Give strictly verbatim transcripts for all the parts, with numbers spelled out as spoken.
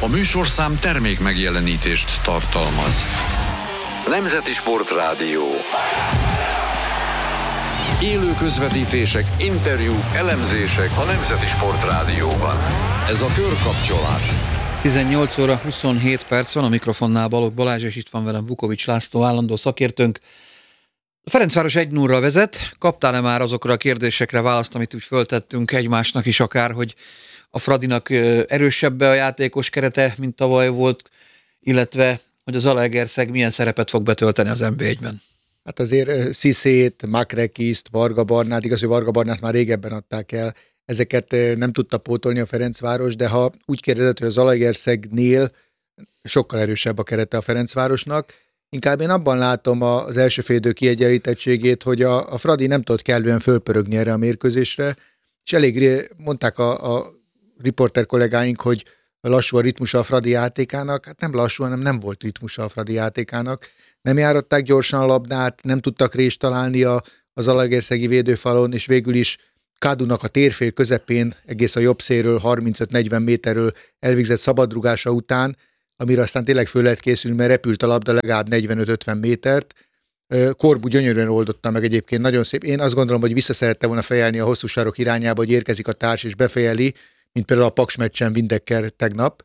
A műsorszám termék megjelenítést tartalmaz. Nemzeti Sportrádió. Élő közvetítések, interjúk, elemzések a Nemzeti Sportrádióban. Ez a Körkapcsolás. tizennyolc óra huszonhét perc van, a mikrofonnál Balogh Balázs, és itt van velem Vukovics László, állandó szakértőnk. A Ferencváros egy nullra vezet. Kaptál-e már azokra a kérdésekre választ, amit úgy föltettünk egymásnak is akár, hogy a Fradinak erősebb a játékos kerete, mint tavaly volt, illetve hogy az Zalaegerszeg milyen szerepet fog betölteni az en bé egyben? Hát azért Sziszét, Makrekiszt, Varga Barnát, igaz, hogy Varga Barnát már régebben adták el, ezeket nem tudta pótolni a Ferencváros, de ha úgy kérdezett, hogy a Zalaegerszegnél sokkal erősebb a kerete a Ferencvárosnak, inkább én abban látom az első fél idő kiegyenlítettségét, hogy a, a Fradi nem tudott kellően fölpörögni erre a mérkőzésre, és elég mondták a, a riporter kollégáink, hogy lassú a ritmusa a Fradi játékának, hát nem lassú, hanem nem volt ritmusa a Fradi játékának. Nem járatták gyorsan a labdát, nem tudtak rést találni a, a zalaegerszegi védőfalon, és végül is Kadunak a térfél közepén, egész a jobb szélről, harmincöt-negyven méterről elvégzett szabadrugása után, amire aztán tényleg föl lehet készülni, mert repült a labda legalább negyvenöt-ötven métert. Korbu gyönyörűen oldotta meg egyébként, nagyon szép. Én azt gondolom, hogy vissza szerette volna fejelni a hosszú sarok irányába, hogy érkezik a társ és befejeli, mint például a Paks meccsen Windecker tegnap,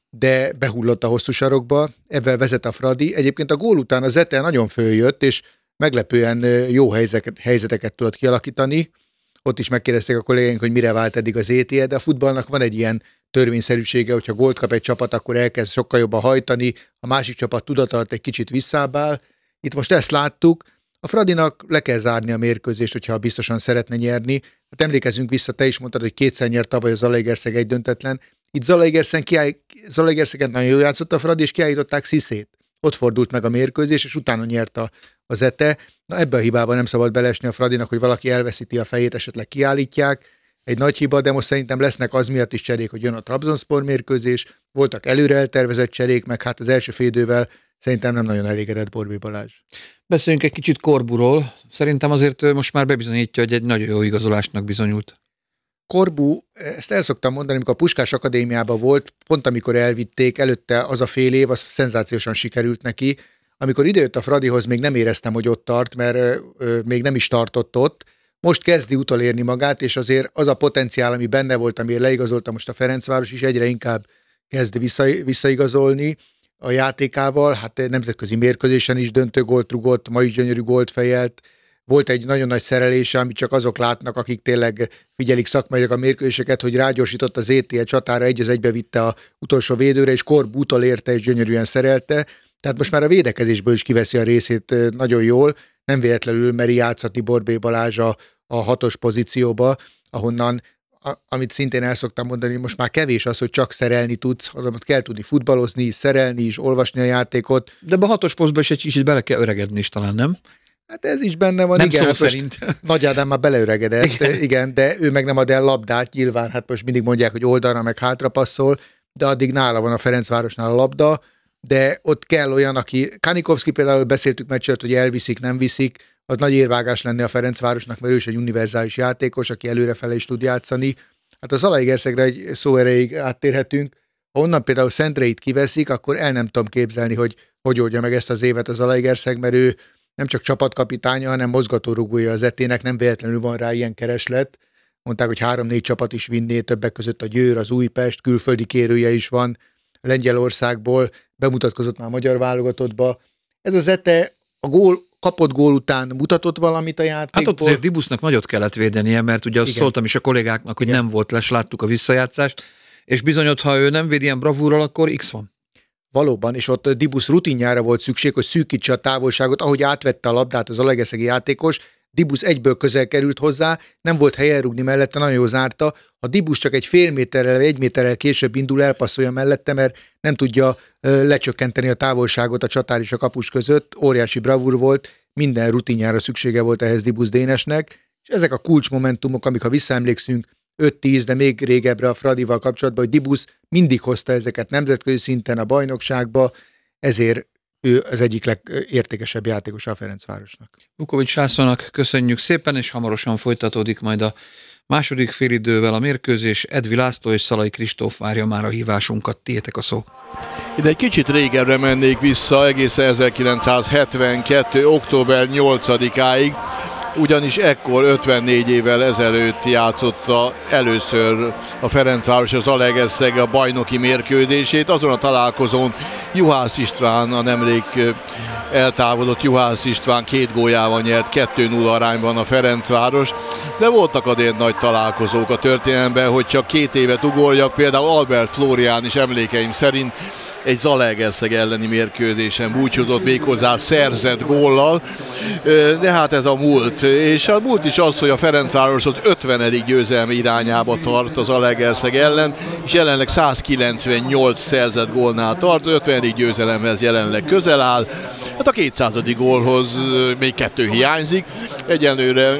de behullott a hosszú sarokba, ezzel vezet a Fradi. Egyébként a gól után a Zete nagyon följött, és meglepően jó helyzeteket, helyzeteket tudott kialakítani. Ott is megkérdezték a kollégáink, hogy mire vált eddig az é té é, de a futballnak van egy ilyen törvényszerűsége, hogyha gólt kap egy csapat, akkor elkezd sokkal jobban hajtani, a másik csapat tudat alatt egy kicsit visszábbál. Itt most ezt láttuk, a Fradinak le kell zárni a mérkőzést, hogyha biztosan szeretne nyerni. Hát emlékezzünk vissza, te is mondtad, hogy kétszer nyert tavaly a Zalaegerszeg egy döntetlen. Itt Zalaegerszegen nagyon jól játszott a Fradi, és kiállították Sziszét. Ott fordult meg a mérkőzés, és utána nyert a, a Zete. Na ebbe a hibában nem szabad belesni a Fradinak, hogy valaki elveszíti a fejét, esetleg kiállítják. Egy nagy hiba, de most szerintem lesznek az miatt is cserék, hogy jön a Trabzonspor mérkőzés, voltak előre eltervezett cserék, meg hát az első fél idővel szerintem nem nagyon elégedett Borbély Balázs. Beszéljünk egy kicsit Korburól. Szerintem azért most már bebizonyítja, hogy egy nagyon jó igazolásnak bizonyult. Korbu, ezt el szoktam mondani, amikor a Puskás Akadémiában volt, pont amikor elvitték, előtte az a fél év, az szenzációsan sikerült neki. Amikor idejött a Fradihoz, még nem éreztem, hogy ott tart, mert ö, még nem is tartott ott. Most kezdi utolérni magát, és azért az a potenciál, ami benne volt, amiért leigazolta most a Ferencváros is, egyre inkább kezd vissza, visszaigazolni a játékával. Hát nemzetközi mérkőzésen is döntő gólt rugott, ma is gyönyörű gólt fejelt. Volt egy nagyon nagy szerelése, amit csak azok látnak, akik tényleg figyelik szakmailag a mérkőzéseket, hogy rágyorsított az é té é csatára, egy az egybe vitte a utolsó védőre, és Korbu utolérte, és gyönyörűen szerelte. Tehát most már a védekezésből is kiveszi a részét nagyon jól, nem véletlenül meri játszatni Borbély Balázs a, a hatos pozícióba, ahonnan, a, amit szintén el szoktam mondani, most már kevés az, hogy csak szerelni tudsz, hanem kell tudni futballozni, szerelni is, olvasni a játékot. De a hatos posztban is egy kicsit bele kell öregedni is talán, nem? Hát ez is benne van, nem igen. Szó Hát szerint. Nagy Ádám már beleöregedett, igen. igen, de ő meg nem ad el labdát, nyilván, hát most mindig mondják, hogy oldalra meg hátra passzol, de addig nála van a Ferencvárosnál a labda, de ott kell olyan, aki, Kanikovszki például beszéltük meccset, hogy elviszik, nem viszik, az nagy érvágás lenne a Ferencvárosnak, mert ő is egy univerzális játékos, aki előrefele is tud játszani. Hát a Zalaegerszegre egy szó erejéig áttérhetünk. Ha onnan például Szentreit kiveszik, akkor el nem tudom képzelni, hogy hogy oldja meg ezt az évet a Zalaegerszeg, mert ő nem csak csapatkapitánya, hanem mozgatórugója az etének, nem véletlenül van rá ilyen kereslet. Mondták, hogy három-négy csapat is vinné, többek között a Győr, az Újpest, külföldi kérője is van Lengyelországból, bemutatkozott már a magyar válogatottba. Ez az Ete a gól, kapott gól után mutatott valamit a játékból. Hát ott azért Dibusznak nagyot kellett védenie, mert ugye azt Igen. szóltam is a kollégáknak, hogy Igen. nem volt les, láttuk a visszajátszást, és bizony ott, ha ő nem véd ilyen bravúrral, akkor X van. Valóban, és ott Dibusz rutinjára volt szükség, hogy szűkítse a távolságot, ahogy átvette a labdát az zalaegerszegi játékos, Dibusz egyből közel került hozzá, nem volt helyen rúgni mellette, nagyon jól zárta. Ha Dibusz csak egy fél méterrel, egy méterrel később indul, elpasszolja mellette, mert nem tudja ö, lecsökkenteni a távolságot a csatár és a kapus között. Óriási bravúr volt, minden rutinjára szüksége volt ehhez Dibusz Dénesnek, és ezek a kulcsmomentumok, amik ha visszaemlékszünk öt-tíz, de még régebbre a Fradival kapcsolatban, hogy Dibusz mindig hozta ezeket nemzetközi szinten a bajnokságba, ezért ő az egyik legértékesebb játékos a Ferencvárosnak. Vukovics Lászlónak köszönjük szépen, és hamarosan folytatódik majd a Második félidővel a mérkőzés, Edvi László és Szalai Kristóf várja már a hívásunkat, tiétek a szó. Ide egy kicsit régebbre mennék vissza, egészen ezerkilencszázhetvenkettő. október nyolcadikáig, ugyanis ekkor ötvennégy évvel ezelőtt játszotta először a Ferencváros az Zalaegerszeg a bajnoki mérkőzését. Azon a találkozón Juhász István, a nemrég eltávolodott Juhász István két góljával nyert kettő nulla arányban a Ferencváros, de voltak azért nagy találkozók a történelemben, hogy csak két évet ugorjak, például Albert Flórián is emlékeim szerint egy Zalaegerszeg elleni mérkőzésen búcsúzott méghozzá szerzett góllal, de hát ez a múlt. És a múlt is az, hogy a Ferencváros az ötvenedik győzelmi irányába tart az Zalaegerszeg ellen, és jelenleg százkilencvennyolc szerzett gólnál tart, az ötvenedik győzelemhez jelenleg közel áll. Hát a kétszázadik gólhoz még kettő hiányzik, egyenlőre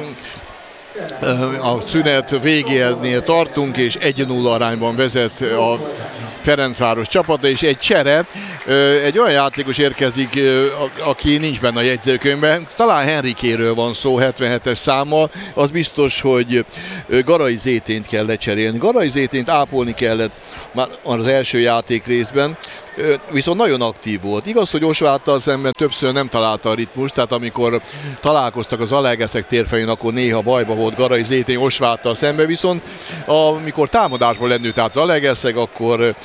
a szünet végénél tartunk, és egy nulla arányban vezet a Ferencváros csapata, és egy csere, egy olyan játékos érkezik, aki nincs benne a jegyzőkönyvben, talán Henrikéről van szó, hetvenhetes számmal, az biztos, hogy Garai Zétént kell lecserélni. Garai Zétént ápolni kellett már az első játék részben, viszont nagyon aktív volt. Igaz, hogy Osváttal szemben többször nem találta a ritmust, tehát amikor találkoztak az Zalaegerszeg térfelén, akkor néha bajba volt Garai Zétén Osváttal szemben, viszont amikor támadásból lendült át Zalaegerszeg, akkor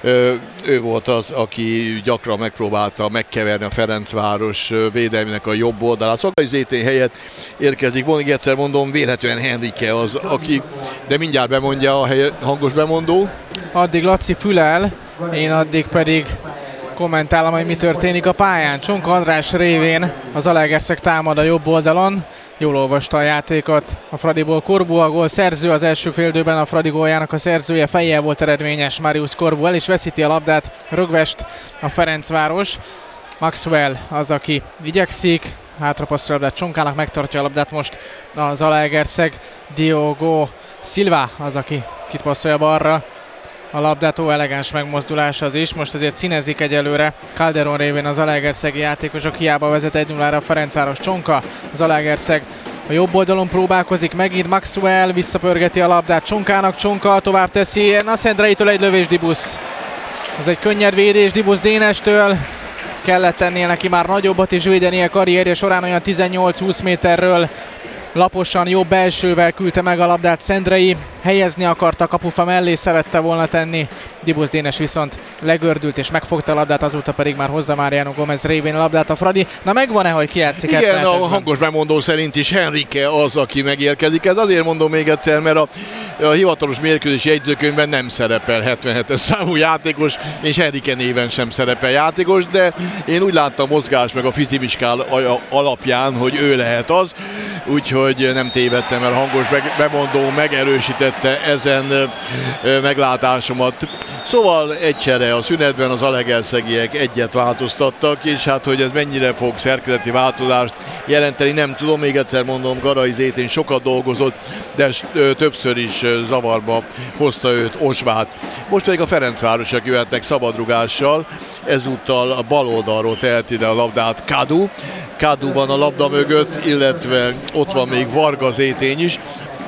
ő volt az, aki gyakran megpróbálta megkeverni a Ferencváros védelmének a jobb oldalát. Szóval Garai Zétén helyett érkezik, még egyszer mondom, vélhetően Henrike az, aki, de mindjárt bemondja a hely, hangos bemondó. Addig Laci fülel, én addig pedig kommentálom, hogy mi történik a pályán. Csonka András révén az Zalaegerszeg támad a jobb oldalon. Jól olvasta a játékot a Fradiból Korbu, a gól szerző az első féldőben, a Fradi góljának a szerzője, fejjel volt eredményes Marius Korbu, el is veszíti a labdát rögvest a Ferencváros. Maxwell az, aki igyekszik, hátrapasszol a labdát Csonkának, megtartja a labdát most a Zalaegerszeg. Diogo Silva az, aki kipasszolja balra a labdát, ó, elegáns megmozdulás az is. Most azért színezik egyelőre Calderon révén az Zalaegerszegi játékosok, hiába vezet egy nullára a Ferencváros. Csonka, az Zalaegerszeg a jobb oldalon próbálkozik, megint Maxwell visszapörgeti a labdát Csonkának, Csonka tovább teszi, Nascendreitől egy lövés Dibusz. Ez egy könnyed védés Dibusz Dénestől, kellett tennie neki már nagyobbat is védenie karrierje során, olyan tizennyolc-húsz méterről. Laposan, jobb belsővel küldte meg a labdát Szendrei, helyezni akarta a kapufa mellé, szerette volna tenni. Dibusz Dénes viszont legördült és megfogta a labdát, azóta pedig már hozza Mariano Gomez révén a labdát a Fradi. Na megvan-e, hogy kijátszik? Igen, a hangos bemondó szerint is Henrike az, aki megérkezik. Ez azért mondom még egyszer, mert a, a hivatalos mérkőzés jegyzőkönyvben nem szerepel hetvenhetes számú játékos, és Henrike néven sem szerepel játékos, de én úgy láttam mozgás meg a fizibiskál alapján, hogy ő lehet az, úgyhogy nem tévedtem el, hangos bemondó megerősítette ezen meglátásomat. Szóval egy csere a szünetben, az zalaegerszegiek egyet változtattak, és hát, hogy ez mennyire fog szerkezeti változást jelenteni, nem tudom, még egyszer mondom, Garai Zétén sokat dolgozott, de többször is zavarba hozta őt Osvát. Most pedig a Ferencvárosok jöhetnek szabadrugással, ezúttal a bal oldalról tehet ide a labdát Kadu. Kadu van a labda mögött, illetve ott van még Varga Zétény is.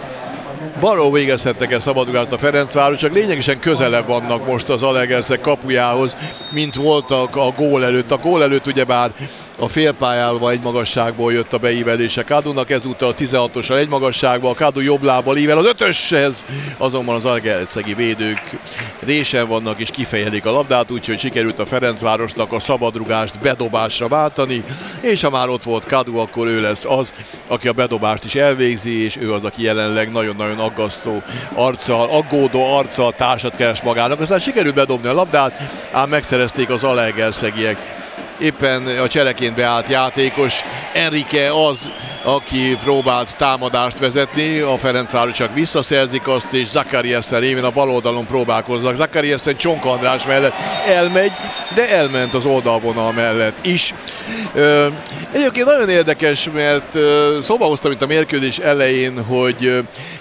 Balról végezhetnek el szabadulást a Ferencvárosok, lényegesen közelebb vannak most az Zalaegerszeg kapujához, mint voltak a gól előtt. A gól előtt ugyebár a félpályával egy magasságból jött a beívelése Kadunak, ezúttal a tizenhatossal egy magasságban, a Kadu jobb lábbal ível az ötöshez, azonban az zalaegerszegi védők résen vannak és kifejelik a labdát, úgyhogy sikerült a Ferencvárosnak a szabadrugást bedobásra váltani, és ha már ott volt Kadu, akkor ő lesz az, aki a bedobást is elvégzi, és ő az, aki jelenleg nagyon-nagyon aggasztó arccal, aggódó arccal társat keres magának. Aztán sikerült bedobni a labdát, ám megszerezték az zalaegerszegiek. Éppen a csereként beállt játékos Enrique az, aki próbált támadást vezetni, a Ferencvárosok visszaszerzik azt, és Zakariasen révén a bal oldalon próbálkoznak. Zakariasen Csonka András mellett elmegy, de elment az oldalvonal mellett is. Egyébként nagyon érdekes, mert szóba hoztam itt a mérkőzés elején, hogy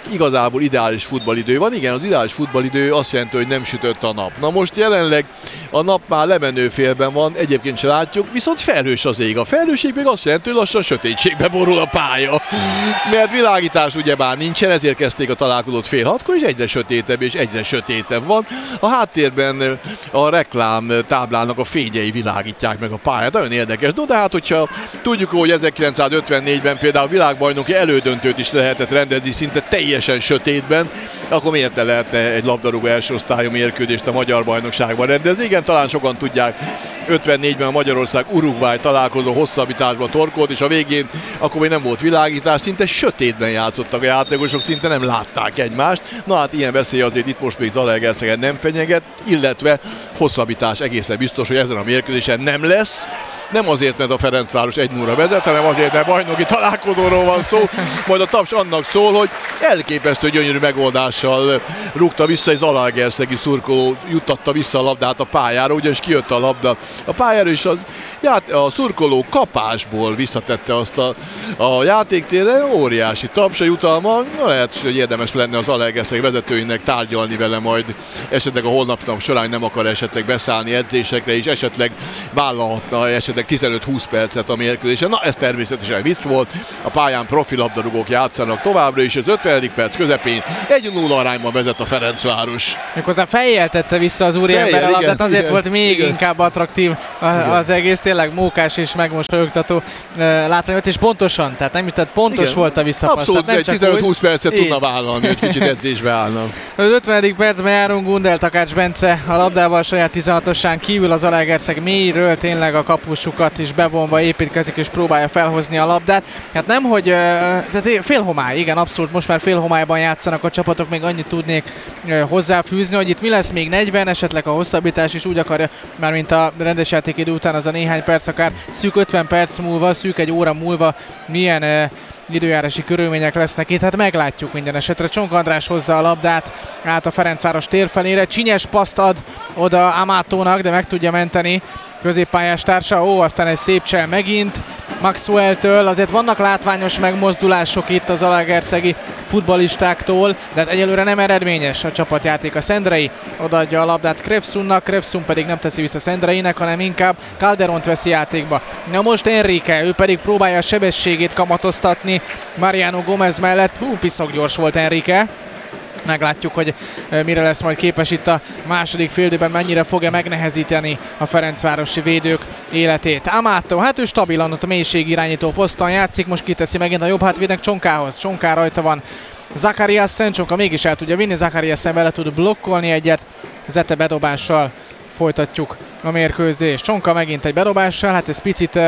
igazából ideális futballidő van. Igen, az ideális futballidő azt jelenti, hogy nem sütött a nap. Na most jelenleg a nap már lemenő félben van, egyébként se látjuk, viszont felhős az ég. A felhőség még azt jelenti, hogy lassan sötétségbe borul a pálya. Mert világítás ugyebár nincsen, ezért kezdték a találkozót fél hatkor, és egyre sötétebb és egyre sötétebb van. A háttérben a reklám táblának a fényei világítják meg a pályát. Nagyon érdekes. No, de hát, hogyha tudjuk, hogy ezerkilencszázötvennégyben például világbajnoki elődöntőt is lehetett rendezni szinte teljesen sötétben, akkor miért ne lehetne egy labdarúgó első osztályú mérkőzést a magyar bajnokságban rendezni? Igen, talán sokan tudják, ötvennégyben a Magyarország-Uruguay találkozó hosszabbításba torkolt, és a végén akkor még nem volt világítás, szinte sötétben játszottak a játékosok, szinte nem látták egymást. Na hát ilyen veszély azért itt most még Zalaegerszegen nem fenyeget, illetve hosszabbítás egészen biztos, hogy ezen a mérkőzésen nem lesz. Nem azért, mert a Ferencváros egy nulla vezet, hanem azért, mert bajnoki találkozóról van szó. Majd a taps annak szól, hogy elképesztő gyönyörű megoldással rúgta vissza egy zalaegerszegi szurkoló, juttatta vissza a labdát a pályára, ugyanis kijött a labda a pályára, és az, ját, a szurkoló kapásból visszatette azt a, a játéktérre. Óriási taps a jutalma. Lehet, hogy érdemes lenne az Zalaegerszeg vezetőinek tárgyalni vele majd esetleg a holnap nap során, nem akar esetleg beszállni edzésekre, és esetleg vállalhatna esetleg tizenöt-húsz percet a mérkőzésen. Na, ez természetesen vicc volt. A pályán profi labdarúgók játszanak továbbra is, az ötvenedik perc közepén egy nulla arányban vezet a Ferencváros. Méghozzá fejjel tette vissza az úriember a labdát, azért igen, volt még igen. inkább attraktív az egész, tényleg mókás és megmosolyogtató látványot, és pontosan, tehát nem tehát pontos igen. volt a visszapassz. Abszolút, egy tizenöt-húsz percet így tudna vállalni, hogy kicsit edzésbe állna. Az ötvenedik percben járunk, Gundel Takács Bence a labdával saját tizenhatosán kívül, az Zalaegerszeg mélyről tényleg a kapusukat is bevonva építkezik és próbálja felhozni a labdát. Hát nem, hogy tehát félhomály, igen, abszolút most már félhomályban játszanak a csapatok, még annyit tudnék hozzáfűzni, hogy itt mi lesz még negyven, esetleg a hosszabbítás is úgy akarja, már mint a rendes játékidő után az a néhány perc, akár szűk ötven perc múlva, szűk egy óra múlva milyen uh, időjárási körülmények lesznek itt, hát meglátjuk minden esetre. Csonk András hozza a labdát át a Ferencváros tér felére, csinyes paszt ad oda Amatónak, de meg tudja menteni középpályás társa. Ó, aztán egy szép csel megint Maxwell-től. Azért vannak látványos megmozdulások itt az zalaegerszegi futballistáktól, de hát egyelőre nem eredményes a csapatjáték. A Szendrei odaadja a labdát Krefsunnak, Krefsun pedig nem teszi vissza Szendreinek, hanem inkább Calderont veszi játékba. Na most Enrique, ő pedig próbálja a sebességét kamatoztatni Mariano Gomez mellett. Hú, piszok gyors volt Enrique. Meglátjuk, hogy mire lesz majd képes itt a második féldőben, mennyire fogja megnehezíteni a ferencvárosi védők életét. Amato, hát ő stabilan ott a mélység irányító poszton játszik, most kiteszi megint a jobb hátvédnek Csonkához. Csonká rajta van Zakariassen, Csonka mégis el tudja vinni, Zakariassen vele tud blokkolni egyet, Zete bedobással folytatjuk a mérkőzést. Csonka megint egy bedobással, hát ez picit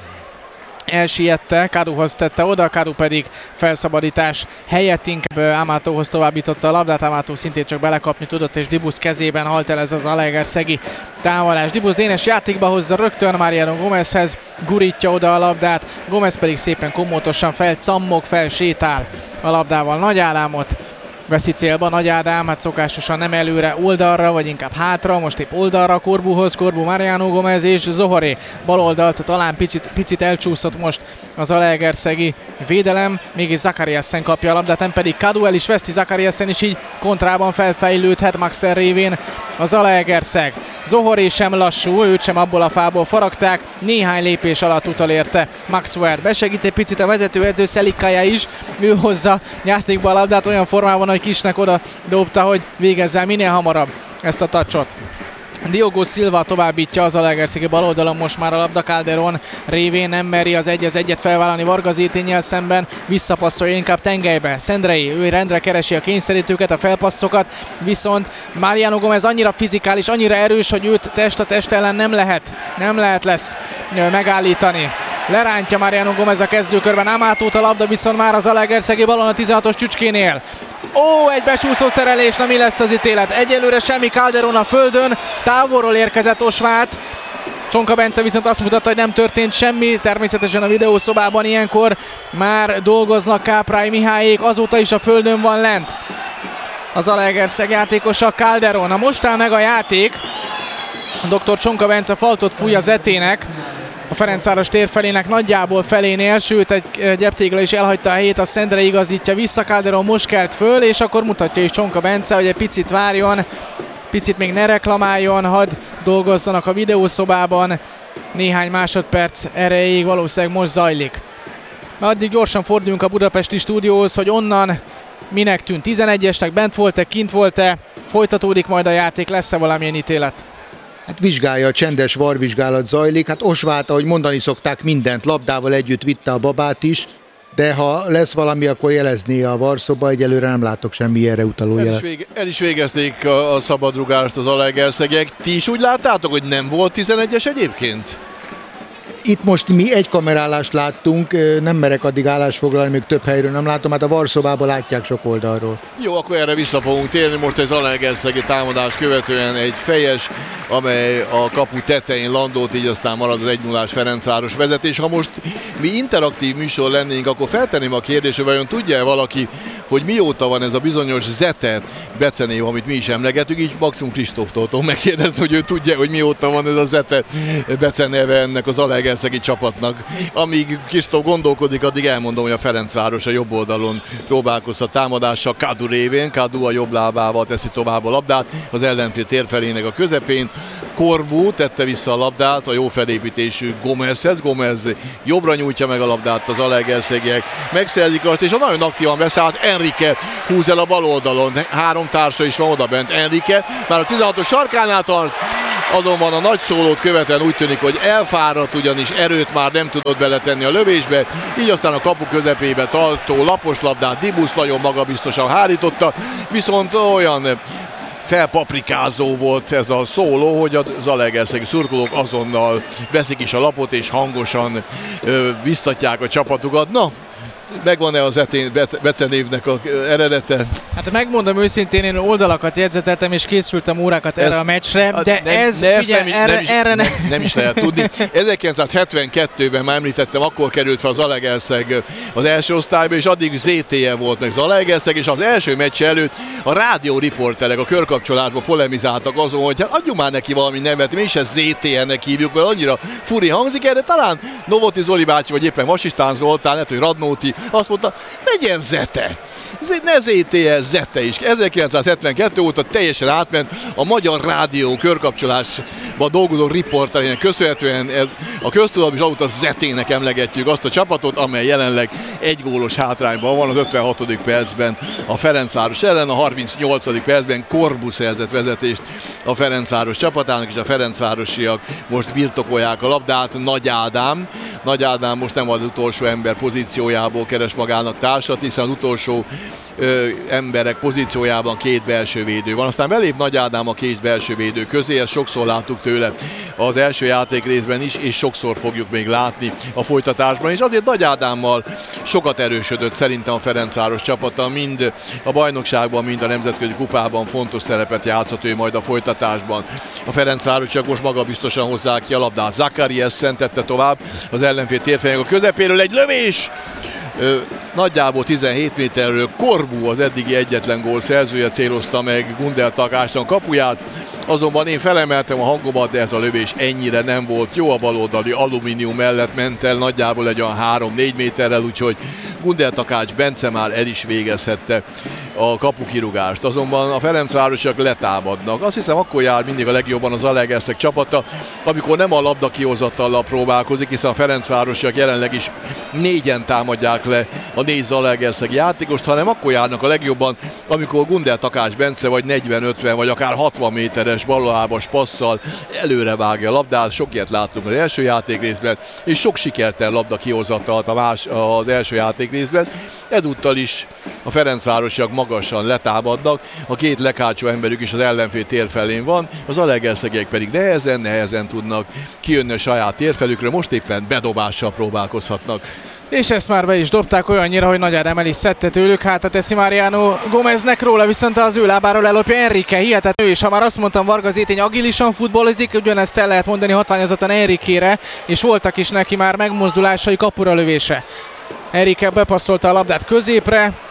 elsiette, Kaduhoz tette oda, Kadu pedig felszabadítás helyett inkább Amatóhoz továbbította a labdát, Amató szintén csak belekapni tudott, és Dibusz kezében halt el ez az zalaegerszegi támadás. Dibusz Dénes játékba hozza rögtön Mariano Gomezhez, gurítja oda a labdát, Gomez pedig szépen komótosan felcammog, felsétál a labdával. Nagy Ádámot veszi célba, Nagy Ádám, hát szokásosan nem előre, oldalra, vagy inkább hátra, most épp oldalra Korbuhoz, Korbu Mariano Gomez és Zohoré bal oldalt, talán picit, picit elcsúszott most az zalaegerszegi védelem, mégis Zakariassen kapja a labdát, nem pedig Kadu, el is veszti Zakariassen, és így kontrában felfejlődhet Maxer révén a Zalaegerszeg. Zohoré sem lassú, őt sem abból a fából faragták, néhány lépés alatt utolérte Maxwell. Besegít egy picit a vezetőedző Szelikája is, ő hozza játékba a labdát olyan formában, hogy Kisnek oda dobta, hogy végezzel minél hamarabb ezt a touchot. Diogo Silva továbbítja az zalaegerszegi bal oldalon most már a labda, Calderon révén nem meri az egy az egyet felvállalni Varga Zéténnyel szemben, visszapasszolja inkább tengelybe. Szendrei, ő rendre keresi a kényszerítőket, a felpasszokat, viszont Mariano Gomez annyira fizikális, annyira erős, hogy őt test a test ellen nem lehet, nem lehet lesz megállítani. Lerántja Mariano Gomez a kezdőkörben Amatót, a labda viszont már az zalaegerszegi balon a tizenhatos Csücskénél. Ó, egy besúszó szerelés, na mi lesz az ítélet? Egyelőre semmi, Calderon a földön, távolról érkezett Osvát. Csonka Bence viszont azt mutatta, hogy nem történt semmi, természetesen a videószobában ilyenkor már dolgoznak Káprály Mihályék, azóta is a földön van lent a Zalaegerszeg játékosa, Calderon. Na most áll meg a játék, dr. Csonka Bence faltot fúj a Zetének, a Ferencváros térfelének nagyjából felénél, sőt egy, egy eptégla is elhagyta a helyét, a Szendre igazítja vissza, Calderon most kelt föl, és akkor mutatja is Csonka Bence, hogy egy picit várjon, picit még ne reklamáljon, hadd dolgozzanak a videószobában, néhány másodperc erejéig valószínűleg most zajlik. Addig gyorsan forduljunk a budapesti stúdióhoz, hogy onnan minek tűnt tizenegyesnek, bent volt-e, kint volt-e, folytatódik majd a játék, lesz-e valamilyen ítélet? Hát vizsgálja, csendes varvizsgálat zajlik, hát Osváth, ahogy mondani szokták, mindent labdával együtt vitte a babát is, de ha lesz valami, akkor jelezni a varszoba, egyelőre nem látok semmi erre utaló El is, jelet. vége, el is végezték a, a szabadrugást az Zalaegerszegek. Ti is úgy láttátok, hogy nem volt tizenegyes egyébként? Itt most mi egy kamerálást láttunk, nem merek addig állást foglalni, még több helyről nem látom, hát a Varszobában látják sok oldalról. Jó, akkor erre vissza fogunk térni. Most egy Zalaegerszegi támadás követően egy fejes, amely a kapu tetején landolt, így aztán marad az egy nullás Ferencváros vezetés. Ha most mi interaktív műsor lennénk, akkor feltenném a kérdést, hogy vajon tudja-e valaki, hogy mióta van ez a bizonyos Zete becenév, amit mi is emlegetünk, így maximum Kristóftól tudom megkérdezni, hogy ő tudja, hogy mióta van ez a Zete beceneve ennek az Zalaegerszegi csapatnak. Amíg Kristóf gondolkodik, addig elmondom, hogy a Ferencváros a jobb oldalon próbálkozta támadással Kadu révén, Kadu a jobb lábával teszi tovább a labdát, az ellenfél térfelének a közepén. Korbu tette vissza a labdát a jó felépítésű Gomezhez, Gomez jobbra nyújtja meg a labdát, az Zalaegerszegiek megszerzik azt, és a nagyon aktívan beszállt Enrique húz el a bal oldalon, három társa is van oda bent. Enrique már a tizenhatos sarkánál tart, azonban a nagy szólót követően úgy tűnik, hogy elfáradt, ugyanis erőt már nem tudott beletenni a lövésbe, így aztán a kapu közepébe tartó lapos labdát Dibusz nagyon magabiztosan hárította, viszont olyan felpaprikázó volt ez a szóló, hogy a zalaegerszegi szurkolók azonnal veszik is a lapot és hangosan ö, biztatják a csapatukat. Na, megvan-e az becenévnek az eredete? Hát megmondom őszintén, én oldalakat jegyzeteltem és készültem órákat erre ezt, a meccsre, de nem, ez, ne, figyelj, nem, erre, nem, is, erre nem, nem is lehet tudni. ezerkilencszázhetvenkettőben már említettem, akkor került fel a Zalaegerszeg az első osztályba, és addig zé té e volt meg Zalaegerszeg, és az első meccs előtt a rádió riporterek a körkapcsolásban polemizáltak azon, hogy hát adjunk már neki valami nevet, mi is ezt zé té e-nek hívjuk, mert annyira furi hangzik erre, talán Novoti Zoli bácsi, vagy éppen Vasistán Zoltán, lehet, hogy Radnóti, azt mondta, legyen Zete. Ne zé té e, Zete is. ezerkilencszázhetvenkettő óta teljesen átment a magyar rádió körkapcsolásban dolgozó riporterének köszönhetően ez, a köztudatban is azóta Zetének emlegetjük azt a csapatot, amely jelenleg egy gólos hátrányban van az ötvenhatodik percben a Ferencváros ellen, a harmincnyolcadik percben Korbu szerzett vezetést a Ferencváros csapatának, és a ferencvárosiak most birtokolják a labdát. Nagy Ádám, Nagy Ádám most nem az utolsó ember pozíciójából keres magának társat, hiszen az utolsó Ö, emberek pozíciójában két belső védő van. Aztán belép Nagy Ádám a két belső védő közé, ezt sokszor láttuk tőle az első játék részben is, és sokszor fogjuk még látni a folytatásban, és azért Nagy Ádámmal sokat erősödött szerintem a Ferencváros csapata, mind a bajnokságban, mind a nemzetközi kupában fontos szerepet játszott ő majd a folytatásban. A Ferencvárosiak most magabiztosan hozzák ki a labdát. Zakarias szentette tovább az ellenfél térfelének a közepéről, egy lövés! Ö, nagyjából tizenhét méterről Korbu, az eddigi egyetlen gól szerzője célozta meg Gundel Takácsnak kapuját, azonban én felemeltem a hangomat, de ez a lövés ennyire nem volt jó, a baloldali alumínium mellett ment el nagyjából egy olyan három-négy méterrel, úgyhogy Gundel Takács Bence már el is végezhette a kapukirúgást. Azonban a Ferencvárosiak letámadnak. Azt hiszem, akkor jár mindig a legjobban az Zalaegerszeg csapata, amikor nem a labda kihozatallal próbálkozik, hiszen a Ferencvárosiak jelenleg is négyen támadják le a négy Zalaegerszegi játékost, hanem akkor járnak a legjobban, amikor Gundel Takács Bence vagy negyven-ötven vagy akár hatvan méteres balolábas passzal előre vágja a labdát. Sok ilyet láttunk az első játék részben, és sok sikertelen labda kihozatalt a más, az első játék részben. Ezúttal is a Ferencvárosiak magasan letámadnak, a két leghátsó emberük is az ellenfél térfelén van, az Zalaegerszegiek pedig nehezen, nehezen tudnak kijönni a saját térfelükre, most éppen bedobással próbálkozhatnak. És ezt már be is dobták olyannyira, hogy Nagy Ádám el is szedte tőlük, hátra teszi Mariano Gomeznek, róla viszont az ő lábáról ellopja Enrique, hihetetlen ő is. Ha már azt mondtam, Varga Zétény agilisan futballozik, ugyanezt el lehet mondani hatványozottan Enriquére, és voltak is neki már megmozdulásai, kapura lövése. Enrique bepasszolta a labdát középre,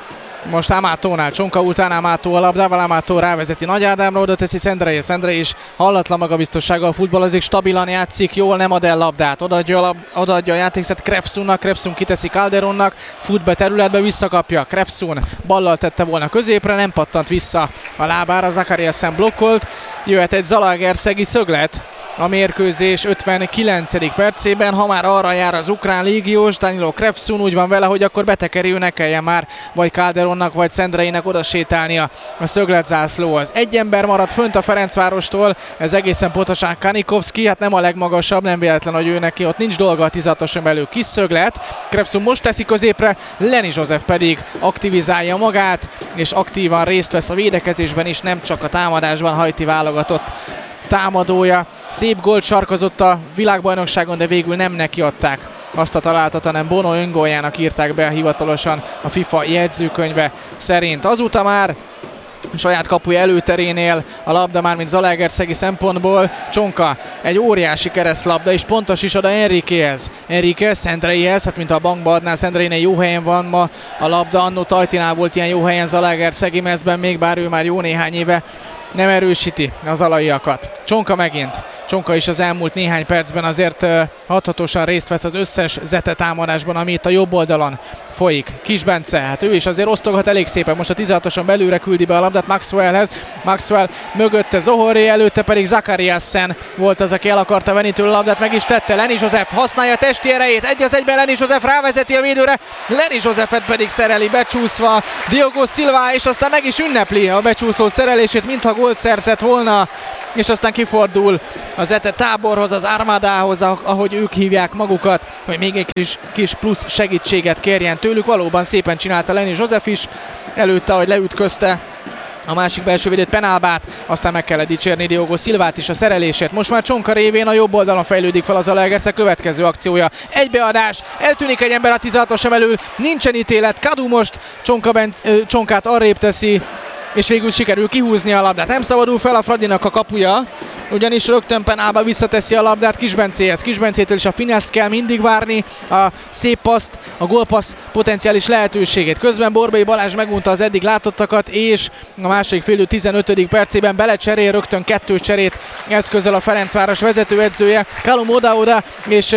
Most Amatónál, Csonka után Amató a labdával, Amató rávezeti Nagy Ádámra, oda teszi Szendrei, Szendrei is hallatlan magabiztossággal futballozik, stabilan játszik, jól nem ad el labdát, odaadja a, lab, odaadja a játékszet Krefsunnak, Krefsun kiteszi Calderonnak, fut be területbe, visszakapja, Krefsun ballal tette volna középre, nem pattant vissza a lábára, Zakariasen blokkolt, jöhet egy zalaegerszegi szöglet a mérkőzés ötvenkilencedik percében, ha már arra jár az ukrán légiós, Danilo Krefsun úgy van vele, hogy akkor betekerül, ne kelljen már vagy Calderonnak, vagy Szendreinek oda sétálnia a szögletzászlóhoz. Egy ember maradt fönt a Ferencvárostól, ez egészen pontosan Kanikovski, hát nem a legmagasabb, nem véletlen, hogy ő neki ott nincs dolga a tizatoson belül, kis szöglet. Krefsun most teszi középre, Leni József pedig aktivizálja magát, és aktívan részt vesz a védekezésben is, nem csak a támadásban, Haiti válogatott támadója. Szép gólt sarkozott a világbajnokságon, de végül nem neki adták azt a találatot, hanem Bono öngóljának írták be hivatalosan a FIFA jegyzőkönyve szerint. Azóta már saját kapuja előterénél a labda már mint zalaegerszegi szempontból. Csonka egy óriási keresztlabda, és pontos is oda Enriquehez. Enrique Szendreihez, hát mint a bankba adná, Szendreinél jó helyen van ma a labda, annó Tajtinál volt ilyen jó helyen zalaegerszegi mezben, még bár ő már jó néhány éve nem erősíti az alaiakat. Csonka megint. Csonka is az elmúlt néhány percben azért uh, hathatósan részt vesz az összes zete támadásban, ami itt a jobb oldalon folyik. Kis Bence, hát ő is azért osztogat elég szépen. Most a tizenhatoson belülre küldi be a labdát Maxwellhez. Maxwell mögötte Zohoré, előtte pedig Zakariasen volt az, aki el akarta venni tőle a labdát, meg is tette. Leni József használja testi erejét, egy az egyben Leni József rávezeti a védőre, Leni Józsefet pedig szereli becsúszva Diogo Silva, és aztán meg is ünnepli a becsúszó szerelését, mintha gólt szerzett volna, és aztán kifordul az Zete táborhoz, az Armadához, ahogy ők hívják magukat, hogy még egy kis, kis plusz segítséget kérjen tőlük. Valóban szépen csinálta Leni József is, előtte, hogy leütközte a másik belső védőt, Penalbát, aztán meg kellett dicsérni Diogo Silvát is a szerelését. Most már Csonka révén a jobb oldalon fejlődik fel az Zalaegerszeg, következő akciója. Egybeadás, eltűnik egy ember a tizenhatoson belül, nincsen ítélet, Kadu most Csonka ben, Csonkát arrébb teszi, és végül sikerül kihúzni a labdát. Nem szabadul fel a Fradinak a kapuja, ugyanis rögtön Penalba visszateszi a labdát Kisbencéhez. Kisbencétől is a finesz kell mindig várni, a szép paszt, a gólpassz potenciális lehetőségét. Közben Borbély Balázs megunta az eddig látottakat, és a második félidő tizenötödik percében belecserél, rögtön kettős cserét eszközöl a Ferencváros vezetőedzője, Kalum Oda-Oda, és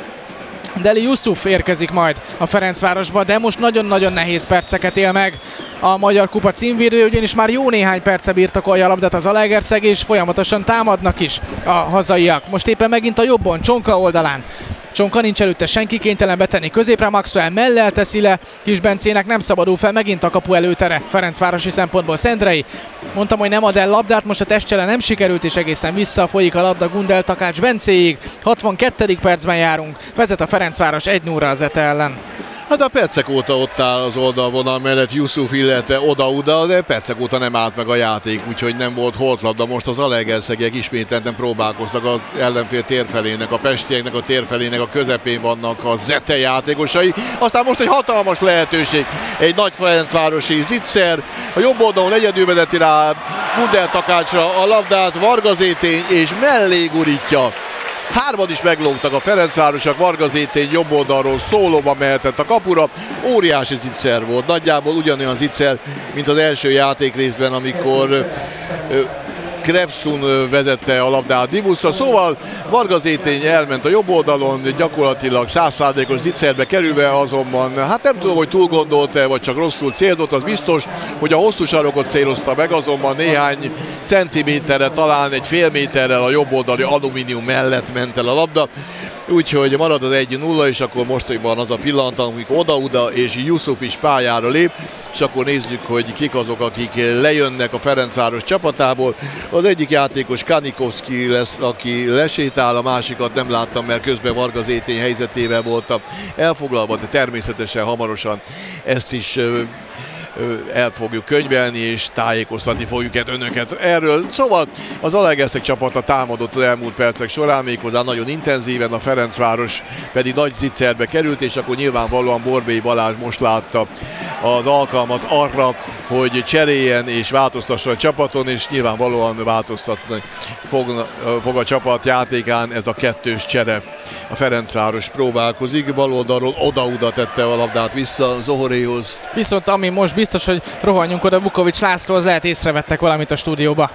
Deli Yusuf érkezik majd a Ferencvárosba, de most nagyon-nagyon nehéz perceket él meg a Magyar Kupa címvédő, ugyanis már jó néhány perce birtokolja a labdát az Zalaegerszeg, és folyamatosan támadnak is a hazaiak. Most éppen megint a jobbon, Csonka oldalán. Csonka nincs előtte senki, kénytelen betenni középre, Maxwell mellel teszi le, Kis Bencének nem szabadul fel, megint a kapu előtere Ferencvárosi szempontból. Szendrei, mondtam, hogy nem ad el labdát, most a testcsele nem sikerült, és egészen vissza folyik a labda Gundel Takács Bencéig. hatvankettedik percben járunk, vezet a Ferencváros egy nulla az Zete ellen. Hát a percek óta ott áll az oldalvonal mellett Yusuf, illetve oda-oda, de percek óta nem állt meg a játék, úgyhogy nem volt holtlabda. Most az Zalaegerszegiek ismételten próbálkoztak az ellenfél térfelének, a pestieknek a térfelének a közepén vannak a Zete játékosai. Aztán most egy hatalmas lehetőség, egy nagy ferencvárosi Zicser, a jobb oldalon egyedül vezeti rá Gundel Takácsra a labdát, Varga Zétény, és mellé gurítja. Hárman is meglógtak a ferencvárosak, Varga Zétény jobb oldalról szólóba mehetett a kapura. Óriási zicser volt, nagyjából ugyanolyan zicser, mint az első játékrészben, amikor Krefsun vezette a labdát Dibuszra, szóval Varga Zétény elment a jobb oldalon, gyakorlatilag száz százalékos zicserbe kerülve, azonban hát nem tudom, hogy túl gondolta, vagy csak rosszul célzott, az biztos, hogy a hosszú sarokot célozta meg, azonban néhány centiméterre, talán egy fél méterrel a jobb oldali alumínium mellett ment el a labda, úgyhogy marad az egy nulla, és akkor most van az a pillanat, amikor Oda-Uda és Yusuf is pályára lép, és akkor nézzük, hogy kik azok, akik lejönnek a Ferencváros csapatából. Az egyik játékos Kanikovski lesz, aki lesétál, a másikat nem láttam, mert közben Varga Zétény helyzetével voltam elfoglalva, de természetesen hamarosan ezt is el fogjuk könyvelni, és tájékoztatni fogjuk önöket erről. Szóval az Zalaegerszeg csapata támadott az elmúlt percek során, méghozzá nagyon intenzíven, a Ferencváros pedig nagy zicserbe került, és akkor nyilvánvalóan Borbély Balázs most látta az alkalmat arra, hogy cseréljen és változtasson a csapaton, és nyilvánvalóan változtatni fog, fog a csapat játékán ez a kettős csere. a Ferencváros próbálkozik, bal oldalról oda-oda tette a labdát vissza Zohoréhoz. Viszont ami most biztos, hogy rohanjunk oda Vukovics Lászlóhoz, lehet észrevettek valamit a stúdióba.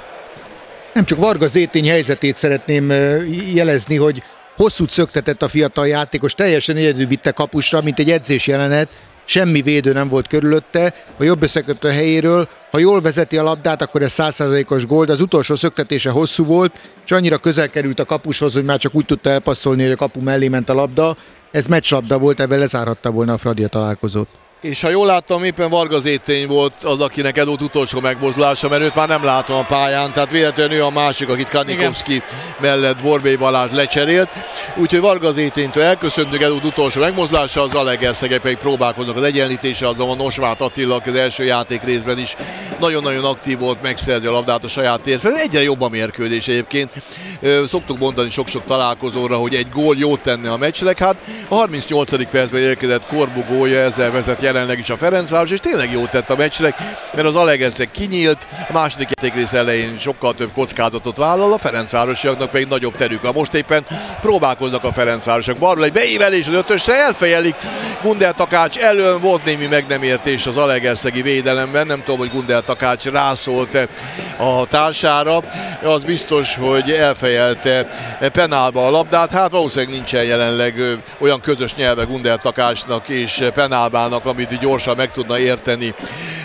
Nem csak Varga Zétény helyzetét szeretném jelezni, hogy hosszút szöktetett a fiatal játékos, teljesen egyedül vitte kapusra, mint egy edzés jelenet, semmi védő nem volt körülötte, a jobb összekötő helyéről, ha jól vezeti a labdát, akkor ez száz százalékos gól, de az utolsó szöktetése hosszú volt, és annyira közel került a kapushoz, hogy már csak úgy tudta elpasszolni, hogy a kapu mellé ment a labda. Ez meccslabda volt, ebben lezárhatta volna a Fradi a találkozót. És ha jól láttam, éppen Varga Zétény volt az, akinek ez volt utolsó megmozdulása, mert őt már nem látom a pályán, tehát véletlenül ő a másik, akit Kanikovszki mellett Borbély Balázs lecserélt. Úgyhogy Varga Zéténytől elköszöntünk, ez volt utolsó megmozdulása, az Zalaegerszegek pedig próbálkoznak az egyenlítése, azonban Osvát Attila az első játék részben is nagyon-nagyon aktív volt, megszerzi a labdát a saját térfelén. Egyre jobb a mérkőzés egyébként. Szoktuk mondani sok-sok találkozóra, hogy egy gól jót tenne a meccsnek. Hát a harmincnyolcadik percben érkezett Korbu gólja, ezzel vezet jelenleg is a Ferencváros, és tényleg jót tett a meccsnek, mert az Zalaegerszeg kinyílt, a második játékrész elején sokkal több kockázatot vállal, a Ferencvárosiaknak pedig nagyobb terük. A most éppen próbálkoznak a Ferencvárosok. Balról egy beívelés az ötösre, elfejelik Gundel Takács elől, volt némi meg nem értés az zalaegerszegi védelemben, nem tudom, hogy Gundel Takács rászólt a társára, az biztos, hogy elfejelte penálba a labdát, hát valószínűleg nincsen jelenleg olyan közös nyelve Gundel Takácsnak és penálbának, amit gyorsan meg tudna érteni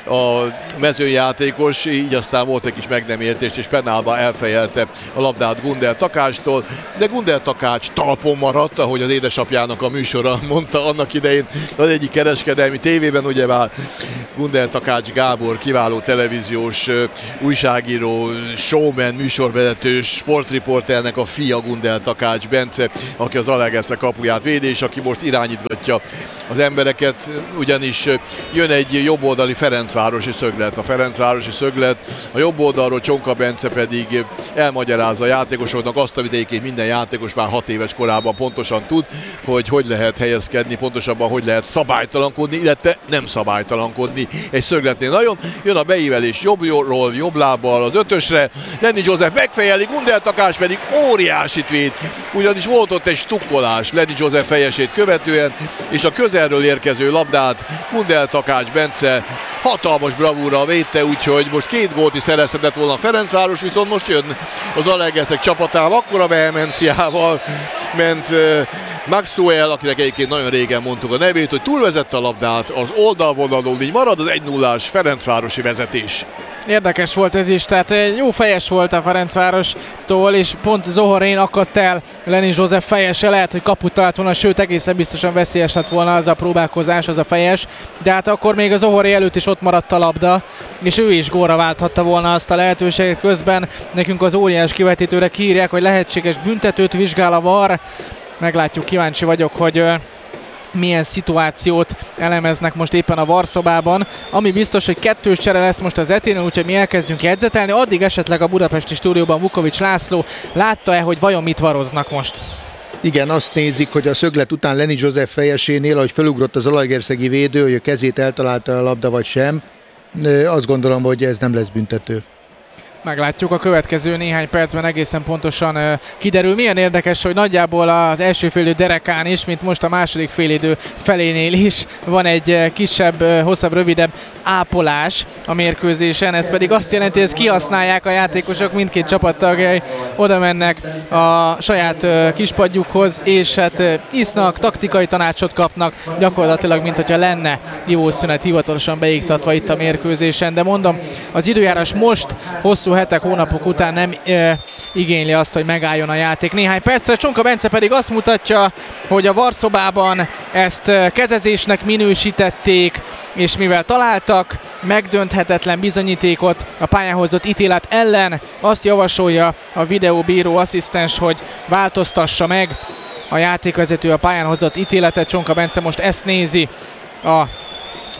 a mezőjátékos, így aztán volt egy kis meg nem értés, és penálba elfejelte a labdát Gundel Takácstól, de Gundel Takács talpon maradt, ahogy az édesapjának a műsora mondta annak idején az egyik kereskedelmi tévében, ugyebár Gundel Takács Gábor, kiváló televíziós újságíró, showman, műsorvezető, sportriporternek a fia Gundel Takács Bence, aki az Zalaegerszeg kapuját védi, és aki most irányítgatja az embereket, ugyanis jön egy jobboldali Ferencvárosi szöglet. A Ferencvárosi szöglet, a jobb oldalról Csonka Bence pedig elmagyarázza a játékosoknak azt, amit egyébként minden játékos már hat éves korában pontosan tud, hogy hogy lehet helyezkedni, pontosabban hogy lehet szabálytalankodni, illetve nem szabálytalankodni egy szögletnél. Nagyon jön a beívelés jobbról, jobb lábbal az ötösre, Lenny József megfejeli, Gundel Takács pedig óriásit véd, ugyanis volt ott egy stukkolás Lenny József fejesét követően, és a közelről érkező labdát Gundel Takács Bence hatalmas bravúra védte, úgyhogy most két gólt is szerezhetett volna a Ferencváros, viszont most jön az Zalaegerszeg csapatával, akkora vehemenciával ment uh, Maxwell, akinek egyébként nagyon régen mondtuk a nevét, hogy túlvezette a labdát az oldalvonalon, így marad az egy nullás Ferencvárosi vezetés. Érdekes volt ez is, tehát jó fejes volt a Ferencvárostól, és pont Zohorén akadt el Lenny József fejese, lehet, hogy kaput talált volna, sőt egészen biztosan veszélyes lett volna az a próbálkozás, az a fejes, de hát akkor még a Zohoré előtt is ott maradt a labda, és ő is gólra válthatta volna azt a lehetőséget. Közben nekünk az óriás kivetítőre kiírják, hogy lehetséges büntetőt vizsgál a VAR. Meglátjuk, kíváncsi vagyok, hogy milyen szituációt elemeznek most éppen a VAR szobában. Ami biztos, hogy kettős csere lesz most az Eténen, úgyhogy mi elkezdjünk jegyzetelni. Addig esetleg a budapesti stúdióban Vukovics László látta-e, hogy vajon mit varoznak most? Igen, azt nézik, hogy a szöglet után Lenny József fejesénél, ahogy felugrott az zalaegerszegi védő, hogy a kezét eltalálta a labda vagy sem, azt gondolom, hogy ez nem lesz büntető. Meglátjuk, a következő néhány percben egészen pontosan uh, kiderül. Milyen érdekes, hogy nagyjából az első félidő derekán is, mint most a második félidő felénél is van egy uh, kisebb, uh, hosszabb, rövidebb ápolás a mérkőzésen. Ez pedig azt jelenti, hogy ezt kihasználják a játékosok, mindkét csapattagjai oda mennek a saját uh, kispadjukhoz, és hát uh, isznak, taktikai tanácsot kapnak, gyakorlatilag, mint hogyha lenne ivószünet hivatalosan beiktatva itt a mérkőzésen. De mondom, az időjárás most hosszú hetek, hónapok után nem e, igényli azt, hogy megálljon a játék néhány percre. Csonka Bence pedig azt mutatja, hogy a VAR szobában ezt kezezésnek minősítették, és mivel találtak megdönthetetlen bizonyítékot a pályán hozott ítélet ellen, azt javasolja a videóbíró asszisztens, hogy változtassa meg a játékvezető a pályán hozott ítéletet. Csonka Bence most ezt nézi a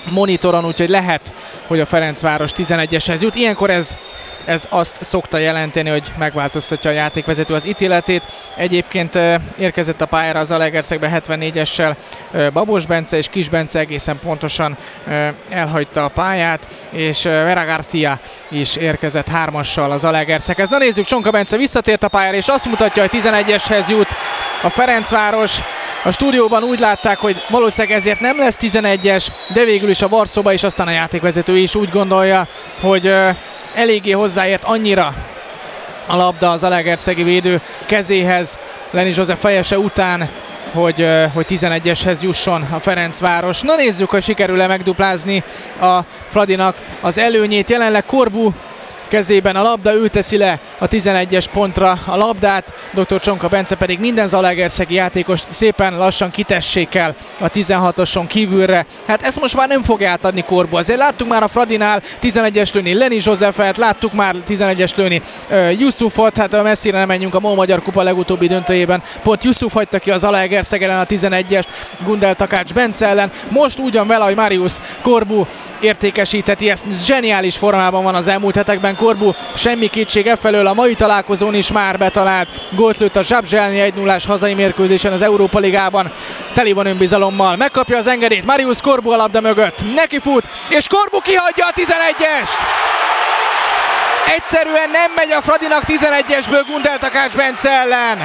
monitoron, úgyhogy lehet, hogy a Ferencváros tizenegyeshez jut. Ilyenkor ez, ez azt szokta jelenteni, hogy megváltoztatja a játékvezető az ítéletét. Egyébként érkezett a pályára az Zalaegerszegbe hetvennégyessel Babos Bence, és Kis Bence egészen pontosan elhagyta a pályát, és Vera Garcia is érkezett hármassal az Zalaegerszeghez. Na nézzük, Csonka Bence visszatért a pályára, és azt mutatja, hogy tizenegyeshez jut a Ferencváros. A stúdióban úgy látták, hogy valószínűleg ezért nem lesz tizenegyes, de végül is a Varsóba is, aztán a játékvezető is úgy gondolja, hogy eléggé hozzáért annyira a labda az zalaegerszegi védő kezéhez Leni József fejese után, hogy, hogy tizenegyeshez jusson a Ferencváros. Na nézzük, hogy sikerül-e megduplázni a Fradinak az előnyét. Jelenleg Corbu kezében a labda, ő teszi le a tizenegyes pontra a labdát, doktor Csonka Bence pedig minden zalaegerszegi játékos szépen lassan kitessék el a tizenhatoson kívülre. Hát ezt most már nem fogja átadni Corbu. Azért láttuk már a Fradinál tizenegyes lőni Leni Józsefet, láttuk már tizenegyes lőni uh, Yusufot, hát messzire nem menjünk, a MOL Magyar Kupa legutóbbi döntőjében pont Yusuf hagyta ki a Zalaegerszeg ellen a tizenegyest Gundel Takács Bence ellen. Most ugyan vele, hogy Marius Corbu értékesítheti, ezt zseniális formában van az elmúlt hetekben Corbu, semmi kétség e felől, a mai találkozón is már betalált, gólt lőtt a Zsabzselni egy nullás hazai mérkőzésen az Európa Ligában, teli van önbizalommal, megkapja az engedélyt, Marius Corbu a labda mögött, neki fut, és Corbu kihagyja a tizenegyest! Egyszerűen nem megy a Fradinak tizenegyesből Gundel Takács Bence ellen.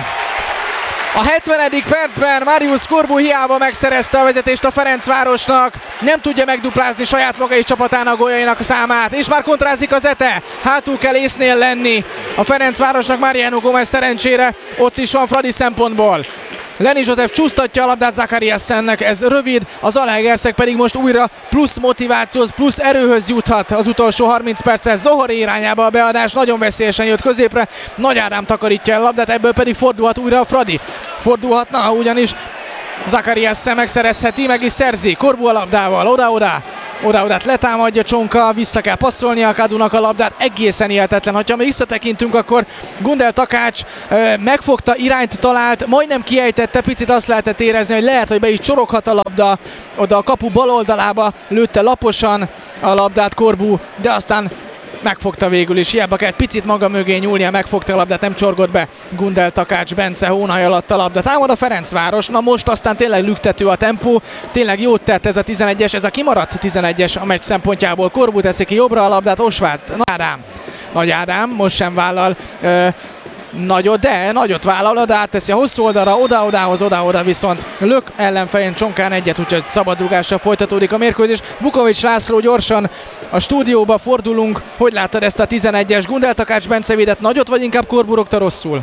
A hetvenedik percben Marius Corbu hiába megszerezte a vezetést a Ferencvárosnak, nem tudja megduplázni saját maga és csapatának góljainak a számát, és már kontrázik az Ete, hátul kell észnél lenni a Ferencvárosnak, Mariano Gomez szerencsére ott is van Fradi szempontból. Leni József csúsztatja a labdát Zakariassennek, ez rövid, az Zalaegerszeg pedig most újra plusz motivációhoz, plusz erőhöz juthat az utolsó harminc percet. Zohori irányába a beadás, nagyon veszélyesen jött középre, Nagy Ádám takarítja a labdát, ebből pedig fordulhat újra a Fradi. Fordulhatna, ugyanis Zakariassen megszerezheti, meg is szerzi, Corbu a labdával, oda-oda. Oda-odát letámadja Csonka, vissza kell passzolnia a Kadunak a labdát, egészen hihetetlen. Ha mi visszatekintünk, akkor Gundel Takács ö, megfogta, irányt talált, majdnem kiejtette, picit azt lehetett érezni, hogy lehet, hogy be is csoroghat a labda, oda a kapu bal oldalába lőtte laposan a labdát Corbu, de aztán megfogta végül is, hiába kellett picit maga mögé nyúlnia, megfogta a labdát, nem csorgott be Gundel Takács Bence hónaj alatt a labda. Támad a Ferencváros, na most aztán tényleg lüktető a tempó, tényleg jót tett ez a tizenegyes, ez a kimaradt tizenegyes a meccs szempontjából. Corbu teszi ki jobbra a labdát, Osváth, Nagy Ádám, Nagy Ádám most sem vállal ö, nagyot, de nagyot vállal, de átteszi a hosszú oldalra, oda-odához, oda-oda viszont lök ellenfején Csonkán egyet, úgyhogy szabadrugással folytatódik a mérkőzés. Vukovics László, gyorsan a stúdióba fordulunk. Hogy láttad ezt a tizenegyes Gundel Takács Bence védett nagyot, vagy inkább Corbu rögte rosszul?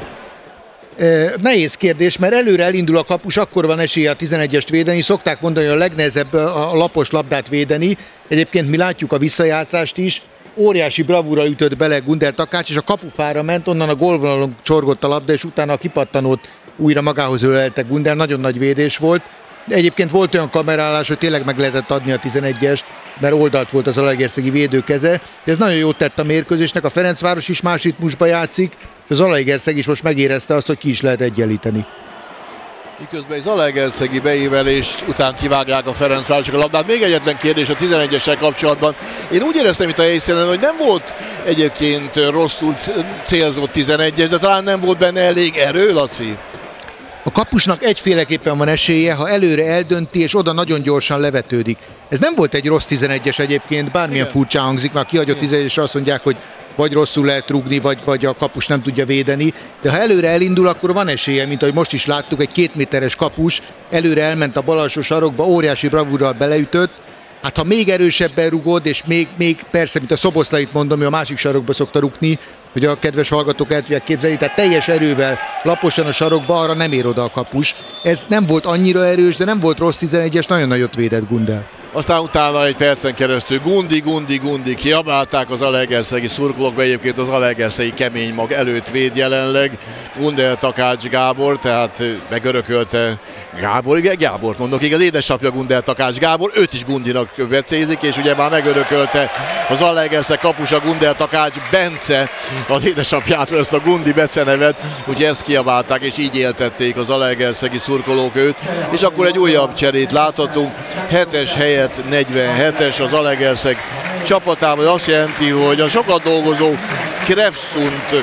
E, nehéz kérdés, mert előre elindul a kapus, akkor van esélye a tizenegyest védeni. Szokták mondani, hogy a legnehezebb a lapos labdát védeni. Egyébként mi látjuk a visszajátszást is. Óriási bravúra ütött bele Gundel Takács, és a kapufára ment, onnan a gólvonalon csorgott a labda, és utána a kipattanót újra magához ölelte Gundel, nagyon nagy védés volt. De egyébként volt olyan kamerálás, hogy tényleg meg lehetett adni a tizenegyest, mert oldalt volt az zalaegerszegi védő keze. De ez nagyon jót tett a mérkőzésnek, a Ferencváros is más ritmusba játszik, és a Zalaegerszeg is most megérezte azt, hogy ki is lehet egyenlíteni. Miközben egy zalaegerszegi beívelés után kivágják a Ferencvárosok a labdát. Még egyetlen kérdés a tizenegyessel kapcsolatban. Én úgy éreztem itt a helyszínen, hogy nem volt egyébként rosszul célzott tizenegyes, de talán nem volt benne elég erő, Laci? A kapusnak egyféleképpen van esélye, ha előre eldönti, és oda nagyon gyorsan levetődik. Ez nem volt egy rossz tizenegyes egyébként, bármilyen Igen. furcsa hangzik, mert a kihagyott tizenegyesre azt mondják, hogy vagy rosszul lehet rúgni, vagy, vagy a kapus nem tudja védeni, de ha előre elindul, akkor van esélye, mint ahogy most is láttuk, egy két méteres kapus előre elment a bal alsó sarokba, óriási bravúrral beleütött. Hát ha még erősebben rugod, és még, még persze, mint a Szoboszlait mondom, ő a másik sarokba szokta rúgni, hogy a kedves hallgatók el tudják képzelni, tehát teljes erővel laposan a sarokba, arra nem ér oda a kapus. Ez nem volt annyira erős, de nem volt rossz tizenegyes, nagyon nagyot védett Gundel. Aztán utána egy percen keresztül Gundi, Gundi, Gundi kiabálták az zalaegerszegi szurkolók, be egyébként az zalaegerszegi kemény mag előtt véd jelenleg. Gundel Takács Gábor, tehát megörökölte Gábor, igen, Gábort mondok, igen, az édesapja Gundel Takács Gábor, őt is Gundinak becézik, és ugye már megörökölte az Zalaegerszeg kapusa Gundel Takács Bence, az édesapjától ezt a Gundi becenevet, úgyhogy ezt kiabálták, és így éltették az zalaegerszegi szurkolók őt, és akkor egy újabb cserét láthatunk, hetes helyett negyvenhetes az Zalaegerszeg csapatában, azt jelenti, hogy a sokat dolgozó Krefszunt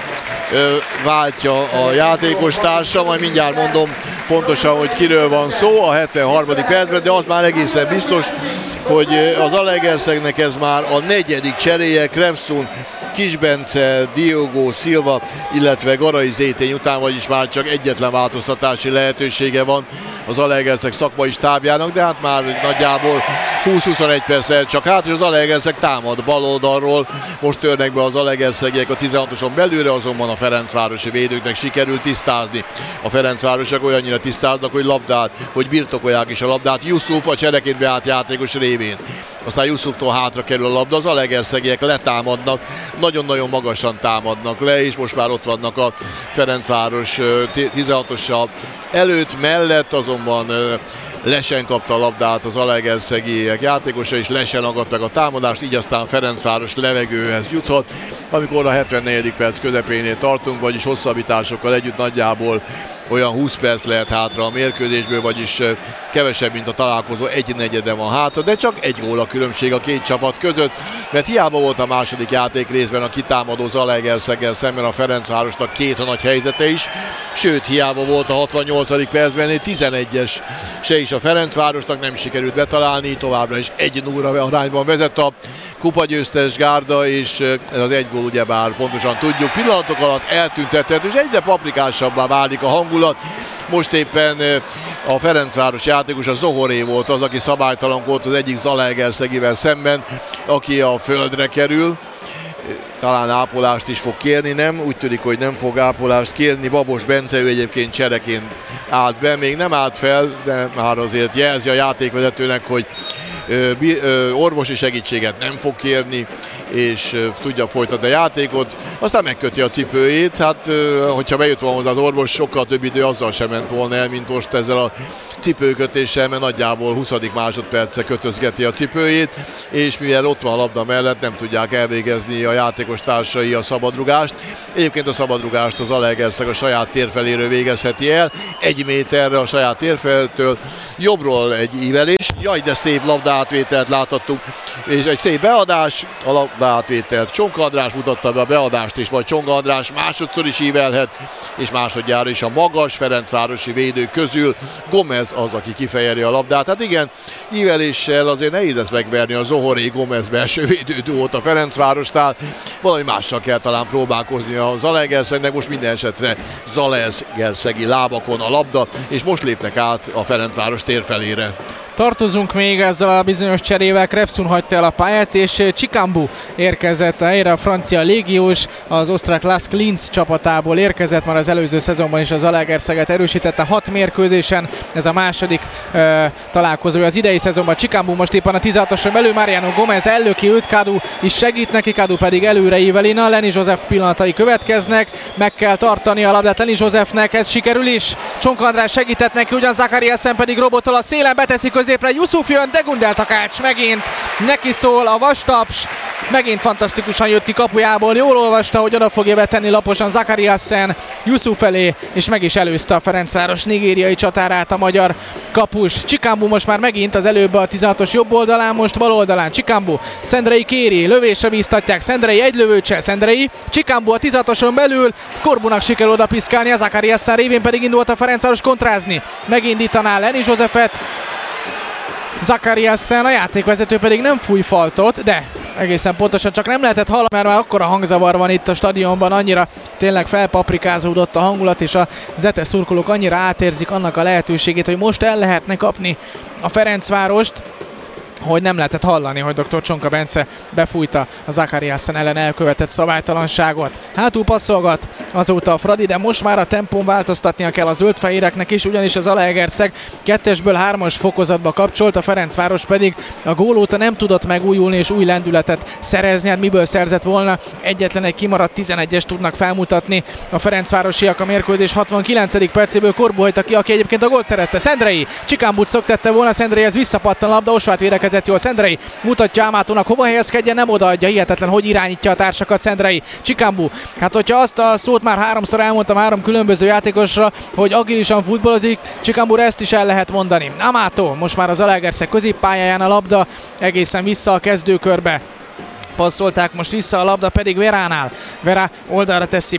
váltja a játékos társa, majd mindjárt mondom pontosan, hogy kiről van szó a hetvenharmadik percben, de az már egészen biztos, hogy az Zalaegerszegnek ez már a negyedik cseréje, Krefsun, Kisbence, Diogo Silva, illetve Garai Zétény után, vagyis már csak egyetlen változtatási lehetősége van az Zalaegerszeg szakmai stábjának, de hát már nagyjából húsz-huszonegy perc lehet csak hát, hogy az Zalaegerszeg támad bal oldalról, most törnek be az zalaegerszegiek a tizenhatoson belülre, azonban a ferencvárosi védőknek sikerült tisztázni. A ferencvárosok olyannyira tisztáznak, hogy labdát, hogy birtokolják is a labdát. Yusuf a csereként beállt játékos révén. Aztán Yusuftól hátra kerül a labda, az zalaegerszegiek letámadnak, nagyon-nagyon magasan támadnak le, és most már ott vannak a Ferencváros tizenhatossal előtt, mellett, azonban Lesen kapta a labdát az zalaegerszegiek játékosa, és Lesen agadt meg a támadást, így aztán Ferencváros levegőhez juthat, amikor a hetvennegyedik perc közepénél tartunk, vagyis hosszabbításokkal együtt nagyjából olyan húsz perc lehet hátra a mérkőzésből, vagyis kevesebb, mint a találkozó egy negyede van hátra, de csak egy gól a különbség a két csapat között, mert hiába volt a második játék részben a kitámadó Zalaegerszeggel szemben a Ferencvárosnak két nagy helyzete is, sőt hiába volt a hatvannyolcadik percben egy tizenegyes se is a Ferencvárosnak, nem sikerült betalálni, továbbra is egy nulla arányban vezet a kupagyőztes gárda, és ez az egy gól ugyebár pontosan tudjuk, pillanatok alatt eltüntethető, és egyre paprikásabbá válik a hangulat. Most éppen a Ferencváros játékos, a Zohoré volt az, aki szabálytalan volt az egyik Zalaegerszegivel szemben, aki a földre kerül. Talán ápolást is fog kérni, nem? Úgy tűnik, hogy nem fog ápolást kérni. Babos Bence, ő egyébként csereként állt be, még nem állt fel, de már azért jelzi a játékvezetőnek, hogy orvosi segítséget nem fog kérni, és tudja folytatni a játékot, aztán megköti a cipőjét, hát hogyha bejött volna hozzá az orvos, sokkal több idő azzal sem ment volna el, mint most ezzel a cipőkötéssel, mert nagyjából huszadik másodperce kötözgeti a cipőjét, és mivel ott van a labda mellett, nem tudják elvégezni a játékos társai a szabadrugást. Egyébként a szabadrugást az Zalaegerszeg a saját térfeléről végezheti el, egy méterre a saját térfeltől, jobbról egy ívelés, jaj, de szép labdaátvételt láthattuk, és egy szép beadás, a labdaátvételt Csonka András mutatta be a beadást, és majd Csonka András másodszor is ívelhet, és másodjára is a magas ferencvárosi védők közül Gomez az, aki kifejeli a labdát. Hát igen, íveléssel azért nehéz ezt megverni a Zohoré Gomez belső védőduót a Ferencvárosnál. Valami mással kell talán próbálkozni a Zalaegerszegnek, most minden esetre zalaegerszegi lábakon a labda, és most lépnek át a Ferencváros térfelére. Tartozunk még ezzel a bizonyos cserével, Krefsun hagyta el a pályát, és Cikambu érkezett a helyre, a francia légiós, az osztrák Lask Linz csapatából érkezett, már az előző szezonban is az Zalaegerszeget erősítette hat mérkőzésen, ez a második uh, találkozója az idei szezonban. Cikambu most éppen a tizenhatoson belül, Mariano Gomez ellöki őt, Kadu is segít neki, Kadu pedig előre Ivelina, Leni József pillanatai következnek, meg kell tartani a labdát Leni Józsefnek, ez sikerül is, Csonka András segített neki, ugyan Zakariasen pedig robottól a szélen beteszik középre, Yusuf jön, de Gundel Takács megint neki szól, a vastaps megint fantasztikusan jött ki kapujából, jól olvasta, hogy oda fogja betenni laposan Zakariasen Yusuf elé, és meg is előzte a Ferencváros nigériai csatárát a magyar kapus. Cikambu most már megint az előbb a tizenhatos jobb oldalán, most bal oldalán Cikambu, Szendrei kéri, lövésre bíztatják, Szendrei egy lövőccel, Szendrei, Cikambu a tizenhatoson belül, Korbunak sikerül oda piszkálni, a Zakariasen révén pedig indult a Ferencváros kontrázni, megindítaná Leni Józsefet, Zakariasen, a játékvezető pedig nem fúj faltot, de egészen pontosan csak nem lehetett hallani, mert már akkora hangzavar van itt a stadionban, annyira tényleg felpaprikázódott a hangulat, és a zete szurkolók annyira átérzik annak a lehetőségét, hogy most el lehetne kapni a Ferencvárost, hogy nem lehetett hallani, hogy doktor Csonka Bence befújta a Zakariasen ellen elkövetett szabálytalanságot. Hátul passzolgat azóta a Fradi, de most már a tempón változtatnia kell a zöldfehéreknek is, ugyanis az Zalaegerszeg kettesből hármas fokozatba kapcsolt, a Ferencváros pedig a gól óta nem tudott megújulni és új lendületet szerezni. Hát miből szerzett volna? Egyetlen egy kimaradt tizenegyes tudnak felmutatni a ferencvárosiak. A mérkőzés hatvankilencedik percéből Korbuhajta ki, aki egyébként a gólt szerezte. Szendrei Csikambut szöktette volna, Szendrei ez visszapattan labda, Osvát védekezett jól. Szendrei mutatja Ámátónak, hova helyezkedjen, nem odaadja, hihetetlen, hogy irányítja a társakat Szendrei. Csikambu, hát hogyha azt a szót már háromszor elmondtam három különböző játékosra, hogy agilisan futballozik, Csikambura ezt is el lehet mondani. Amátó, most már az Zalaegerszeg középpályáján a labda, egészen vissza a kezdőkörbe passzolták, most vissza a labda pedig Veránál. Vera oldalra teszi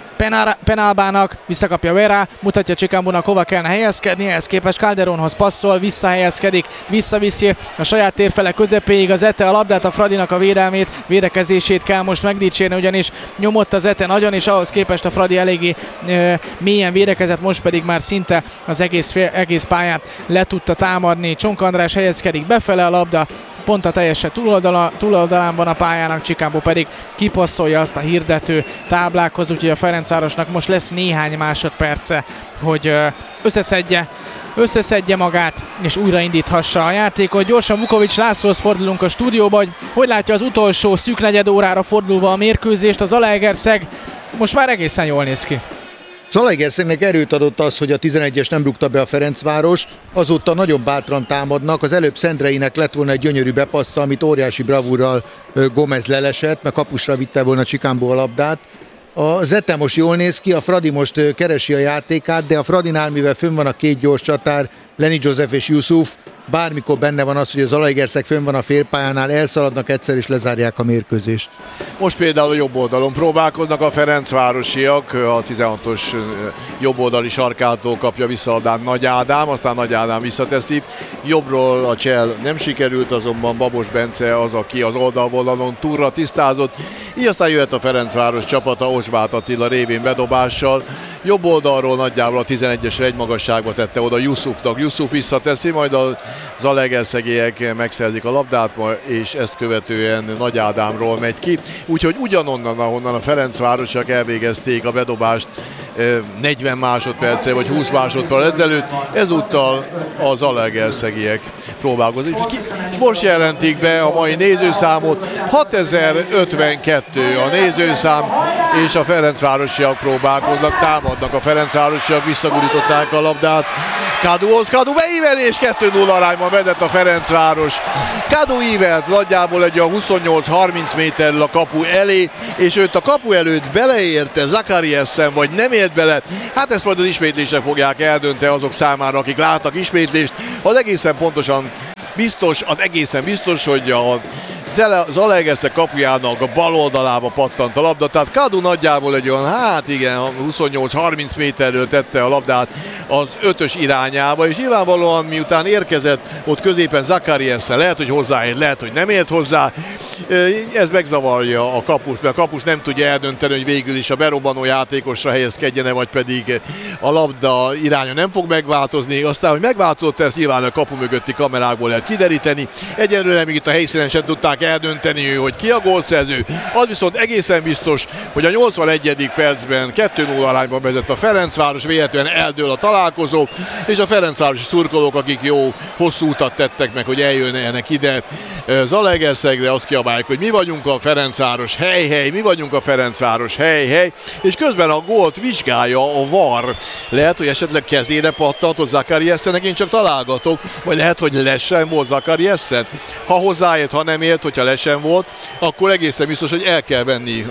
Penálbának, visszakapja Vera, mutatja Csikambunak, hova kellene helyezkedni, ehhez képest Calderonhoz passzol, visszahelyezkedik, visszaviszi a saját térfele közepéig az Ete a labdát, a Fradinak a védelmét, védekezését kell most megdicsérni, ugyanis nyomott az Ete nagyon, és ahhoz képest a Fradi eléggé e, mélyen védekezett, most pedig már szinte az egész, fél, egész pályát le tudta támadni. Csonka András helyezkedik befele, a labda pont a teljesen túloldala, túloldalán van a pályának, Csikambu pedig kipasszolja azt a hirdető táblákhoz, úgyhogy a Ferencvárosnak most lesz néhány másodperce, hogy összeszedje, összeszedje magát, és újraindíthassa a játékot. Gyorsan Vukovics Lászlóhoz fordulunk a stúdióba, hogy hogy látja az utolsó szűk negyed órára fordulva a mérkőzést. Az Zalaegerszeg most már egészen jól néz ki. Zalaegerszegnek erőt adott az, hogy a tizenegyes nem rúgta be a Ferencváros, azóta nagyon bátran támadnak, az előbb Szendreinek lett volna egy gyönyörű bepassza, amit óriási bravúrral Gomez lelesett, mert kapusra vitte volna Csikambu a labdát. A Zete most jól néz ki, a Fradi most keresi a játékát, de a Fradinál, mivel fönn van a két gyors csatár, Lenny Joseph és Yusuf, bármikor benne van az, hogy a Zalaegerszeg fönn van a félpályánál, elszaladnak egyszer és lezárják a mérkőzést. Most például a jobb oldalon próbálkoznak a ferencvárosiak, a tizenhatos jobb oldali sarkától kapja vissza a Nagy Ádám, aztán Nagy Ádám visszateszi. Jobbról a csel nem sikerült, azonban Babos Bence az, aki az oldalvonalon túlra tisztázott. Így aztán jöhet a Ferencváros csapata Osvát Attila révén bedobással. Jobb oldalról nagyjából a tizenegyesre egy magasságba tette oda Yusufnak. Yusuf visszateszi, majd a zalaegerszegiek megszerzik a labdát, és ezt követően Nagy Ádámról megy ki. Úgyhogy ugyanonnan, ahonnan a Ferencvárosiak elvégezték a bedobást negyven másodperccel vagy húsz másodperccel ezelőtt, ezúttal a zalaegerszegiek próbálkozni. És most jelentik be a mai nézőszámot, hatezer-ötvenkettő a nézőszám, és a ferencvárosiak próbálkoznak, támadnak a ferencvárosiak, visszagurították a labdát Kaduhoz, Kadu beível, és kettő nulla arányban vezet a Ferencváros. Kadu ívelt nagyjából egy a huszonnyolc harminc méterrel a kapu elé, és őt a kapu előtt beleérte Zakariasen, vagy nem ért bele. Hát ezt majd az ismétlésre fogják eldönteni azok számára, akik láttak ismétlést. Az egészen pontosan biztos, az egészen biztos, hogy a Zalaegerszeg kapujának a bal oldalába pattant a labda, tehát Kadu nagyjából egy olyan, hát igen, huszonnyolc harminc méterről tette a labdát az ötös irányába, és nyilvánvalóan miután érkezett ott középen Zakariasen, lehet, hogy hozzáért, lehet, hogy nem ért hozzá, ez megzavarja a kapust, mert a kapus nem tudja eldönteni, hogy végül is a berobbanó játékosra helyezkedjene, vagy pedig a labda iránya nem fog megváltozni. Aztán, hogy megváltozott, ezt nyilván a kapu mögötti kamerákból lehet kideríteni. Egyelőre még itt a helyszínen sem tudták eldönteni, hogy ki a gólszerző. Az viszont egészen biztos, hogy a nyolcvanegyedik percben kettő nulla arányban vezet a Ferencváros, véletlenül eldől a találkozó, és a ferencvárosi szurkolók, akik jó hosszú utat tettek meg, hogy eljönnek ide Zalaegerszegre, azt kiabálják, hogy mi vagyunk a Ferencváros, hely, hely, mi vagyunk a Ferencváros, hely, hely, és közben a gólt vizsgálja a VAR. Lehet, hogy esetleg kezére pattantott Zakariasennek, én csak találgatok, vagy lehet, hogy lesen volt Zakariasen. Ha hozzáért, ha nem ért, hogyha lesen volt, akkor egészen biztos, hogy el kell venni.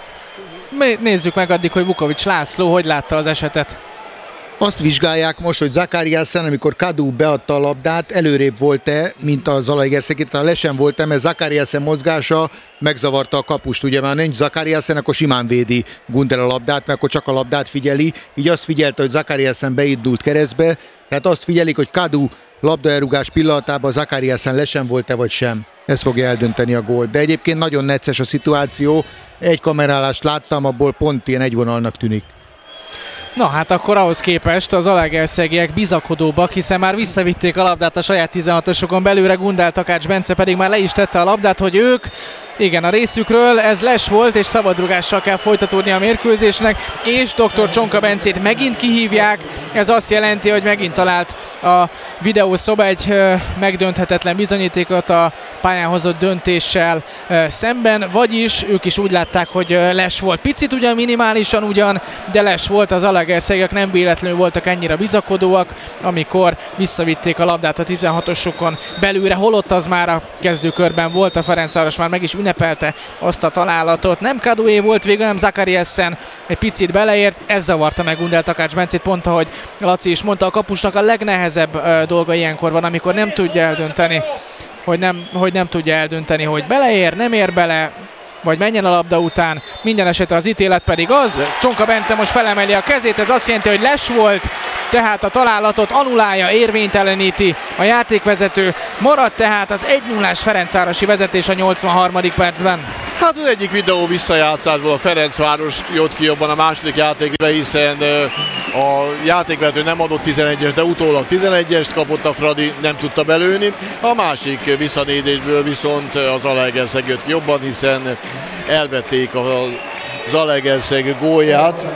Nézzük meg addig, hogy Vukovics László hogy látta az esetet. Azt vizsgálják most, hogy Zakariasen, amikor Kadu beadta a labdát, előrébb volt-e, mint a Zalaegerszeg, tehát lesen volt-e, mert Zakariasen mozgása megzavarta a kapust. Ugye már nincs Zakariasen, akkor simán védi Gunder a labdát, mert akkor csak a labdát figyeli. Így azt figyelte, hogy Zakariasen beindult keresztbe, tehát azt figyelik, hogy Kadu labdaelrugás pillanatában Zakariasen lesen volt-e vagy sem. Ez fogja eldönteni a gólt. De egyébként nagyon necces a szituáció. Egy kamerálást láttam, abból pont ilyen egyvonalnak tűnik. Na hát akkor ahhoz képest az zalaegerszegiek bizakodóbbak, hiszen már visszavitték a labdát a saját tizenhatosokon belőle, Gundál Takács Bence pedig már le is tette a labdát, hogy ők igen, a részükről ez les volt, és szabadrugással kell folytatódni a mérkőzésnek, és doktor Csonka Bencét megint kihívják, ez azt jelenti, hogy megint talált a videószoba egy ö, megdönthetetlen bizonyítékot a pályán hozott döntéssel ö, szemben, vagyis ők is úgy látták, hogy ö, les volt. Picit ugyan minimálisan ugyan, de les volt, az zalaegerszegek nem véletlenül voltak ennyire bizakodóak, amikor visszavitték a labdát a tizenhatosokon belőle, holott az már a kezdőkörben volt, a Ferencváros már meg is ünnepelte azt a találatot. Nem Kadoué volt végül, nem Zakariassen egy picit beleért, ez zavarta meg Gundál Takács Bencét, pont ahogy Laci is mondta, a kapusnak a legnehezebb uh, dolga ilyenkor van, amikor nem tudja eldönteni, hogy nem, hogy nem tudja eldönteni, hogy beleér, nem ér bele, vagy menjen a labda után. Minden esetre az ítélet pedig az. Csonka Bence most felemeli a kezét, ez azt jelenti, hogy les volt, tehát a találatot annulálja, érvényteleníti a játékvezető. Marad tehát az egy nullás ferencvárosi vezetés a nyolcvanharmadik percben. Hát az egyik videó visszajátszásból a Ferencváros jött ki jobban a második játékra, hiszen a játékvezető nem adott tizenegyest, de utólag tizenegyest kapott a Fradi, nem tudta belőni. A másik visszanézésből viszont a Zalaegerszeg jött ki jobban, hiszen elvették a Zalaegerszeg gólját,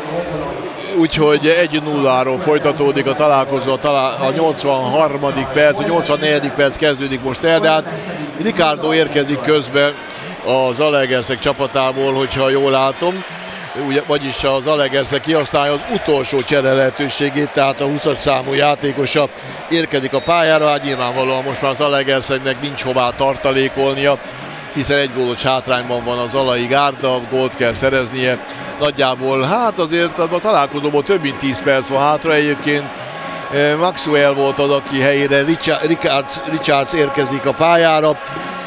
úgyhogy egy nulláról folytatódik a találkozó, a nyolcvanharmadik perc, a nyolcvannegyedik perc kezdődik most el, de hát Ricardo érkezik közben a Zalaegerszeg csapatából, hogyha jól látom, ugye, vagyis a Zalaegerszeg kihasználja az utolsó csere lehetőségét, tehát a huszas számú játékosa érkezik a pályára, hát nyilvánvalóan most már a Zalaegerszegnek nincs hová tartalékolnia, hiszen egy gólos hátrányban van a zalai gárda, gólt kell szereznie, nagyjából hát azért a találkozóból több mint tíz perc van hátra, egyébként Maxwell volt az, aki helyére Richards, Richards érkezik a pályára,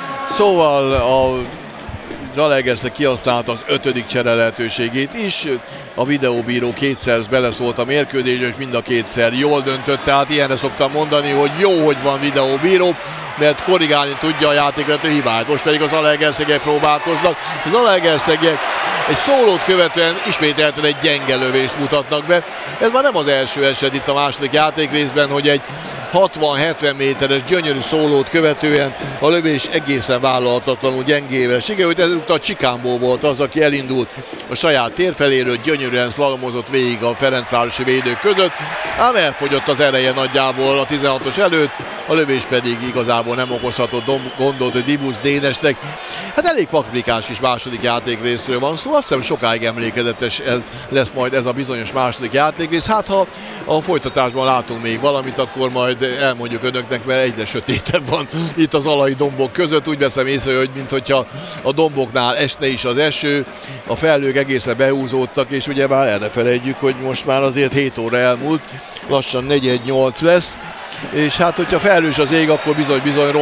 szóval a Zalaegerszeg kihasználta az ötödik csere lehetőségét is, a videóbíró kétszer beleszólt a mérkőzésbe, és mind a kétszer jól döntött, tehát ilyenre szoktam mondani, hogy jó, hogy van videóbíró, mert korrigálni tudja a játékvezető hibát. Most pedig az Zalaegerszegek próbálkoznak. Az Zalaegerszegek egy szólót követően ismételten egy gyenge lövést mutatnak be. Ez már nem az első eset itt a második játékrészben, hogy egy hatvan-hetven méteres gyönyörű szólót követően a lövés egészen vállalhatatlanul gyengével sikerült. Ezúttal Csikámbó volt az, aki elindult a saját tér feléről, gyönyörűen szlalomozott végig a ferencvárosi védők között, ám elfogyott az ereje nagyjából a tizenhatos előtt, a lövés pedig igazából nem okozhatott gondot a Dibusz Dénesnek. Hát elég paprikás is második játékrészről van szó, azt hiszem sokáig emlékezetes lesz majd ez a bizonyos második játékrész. Hát ha a folytatásban látunk még valamit, akkor majd elmondjuk önöknek, mert egyre sötétebb van itt az alai dombok között. Úgy veszem észre, hogy minthogyha a domboknál esne is az eső, a felhők egészen behúzódtak, és ugye már el ne felejtjük, hogy most már azért hét óra elmúlt, lassan negyven nyolc lesz, és hát hogyha felhős az ég, akkor bizony-bizony